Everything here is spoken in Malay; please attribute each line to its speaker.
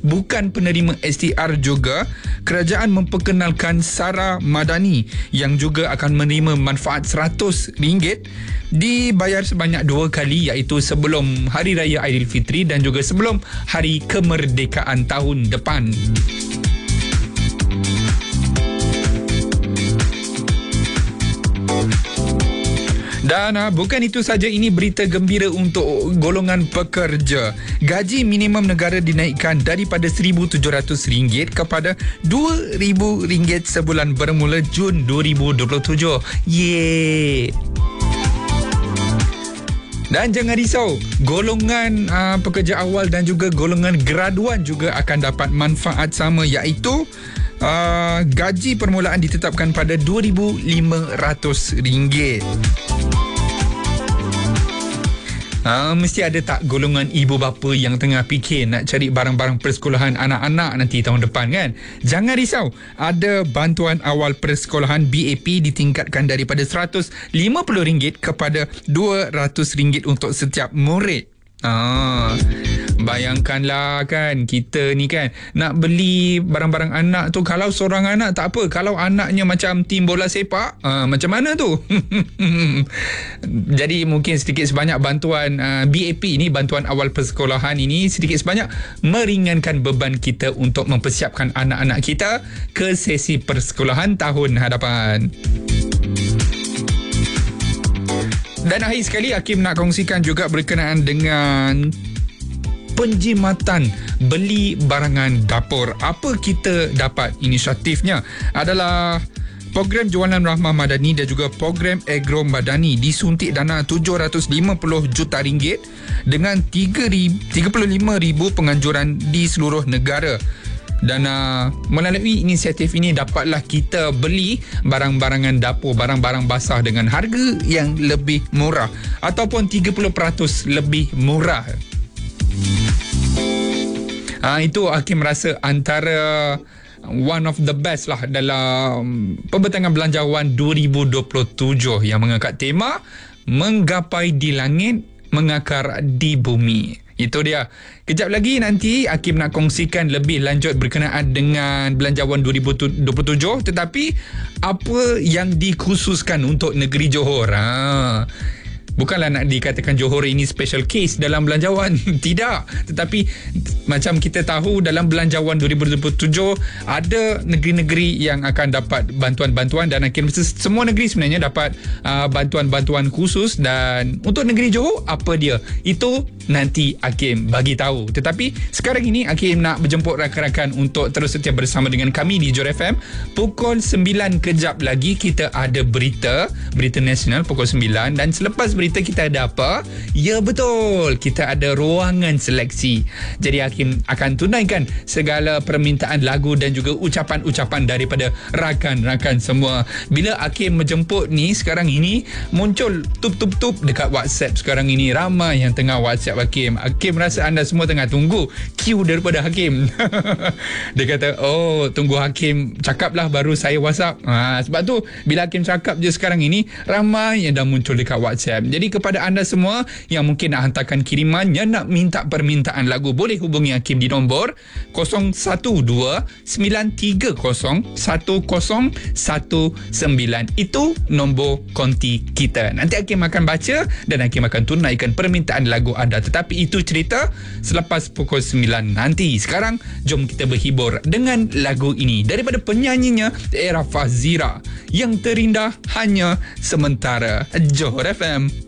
Speaker 1: bukan penerima STR juga, kerajaan memperkenalkan Sara Madani yang juga akan menerima manfaat RM100 dibayar sebanyak 2 kali, iaitu sebelum Hari Raya Aidilfitri dan juga sebelum Hari Kemerdekaan tahun depan. Dan bukan itu saja, ini berita gembira untuk golongan pekerja. Gaji minimum negara dinaikkan daripada RM1,700 kepada RM2,000 sebulan bermula Jun 2027. Yeay! Dan jangan risau, golongan pekerja awal dan juga golongan graduan juga akan dapat manfaat sama, iaitu gaji permulaan ditetapkan pada RM2,500. Mesti ada tak golongan ibu bapa yang tengah fikir nak cari barang-barang persekolahan anak-anak nanti tahun depan kan? Jangan risau, ada bantuan awal persekolahan BAP ditingkatkan daripada RM150 kepada RM200 untuk setiap murid. Bayangkanlah kan, kita ni kan nak beli barang-barang anak tu, kalau seorang anak tak apa, kalau anaknya macam tim bola sepak, macam mana tu? Jadi mungkin sedikit sebanyak bantuan BAP ni, bantuan awal persekolahan ini, sedikit sebanyak meringankan beban kita untuk mempersiapkan anak-anak kita ke sesi persekolahan tahun hadapan. Dan akhir sekali, Hakim nak kongsikan juga berkenaan dengan penjimatan beli barangan dapur. Apa kita dapat? Inisiatifnya adalah program Jualan Rahmah Madani dan juga program Agro Madani, disuntik dana RM750 juta dengan 35,000 penganjuran di seluruh negara. Dan melalui inisiatif ini dapatlah kita beli barang-barangan dapur, barang-barang basah dengan harga yang lebih murah ataupun 30% lebih murah. Itu Hakim rasa antara one of the best lah dalam pembentangan belanjawan 2027 yang mengangkat tema menggapai di langit, mengakar di bumi. Itu dia. Kejap lagi nanti Hakim nak kongsikan lebih lanjut berkenaan dengan belanjawan 2027, tetapi apa yang dikhususkan untuk negeri Johor. Bukanlah nak dikatakan Johor ini special case dalam belanjawan. Tidak. Tetapi macam kita tahu dalam belanjawan 2027 ada negeri-negeri yang akan dapat bantuan-bantuan, dan akhirnya semua negeri sebenarnya dapat bantuan-bantuan khusus. Dan untuk negeri Johor, apa dia? Itu nanti Hakim bagi tahu. Tetapi sekarang ini Hakim nak berjemput rakan-rakan untuk terus setia bersama dengan kami di Johor FM. Pukul 9 kejap lagi kita ada berita nasional pukul 9, dan selepas berita kita ada apa? Ya betul, kita ada ruangan seleksi. Jadi Hakim akan tunaikan segala permintaan lagu dan juga ucapan-ucapan daripada rakan-rakan semua. Bila Hakim menjemput ni, sekarang ini muncul tup-tup-tup dekat WhatsApp sekarang ini. Ramai yang tengah WhatsApp Hakim. Hakim rasa anda semua tengah tunggu queue daripada Hakim. Dia kata, oh tunggu Hakim cakap lah baru saya WhatsApp. Sebab tu bila Hakim cakap je sekarang ini, ramai yang dah muncul dekat WhatsApp. Jadi kepada anda semua yang mungkin nak hantarkan kiriman, yang nak minta permintaan lagu, boleh hubungi Hakim di nombor 012-930-1019. Itu nombor konti kita. Nanti Hakim akan baca dan Hakim akan tunaikan permintaan lagu anda. Tetapi itu cerita selepas pukul 9 nanti. Sekarang jom kita berhibur dengan lagu ini daripada penyanyinya Era Fazira, Yang Terindah Hanya Sementara. Johor FM.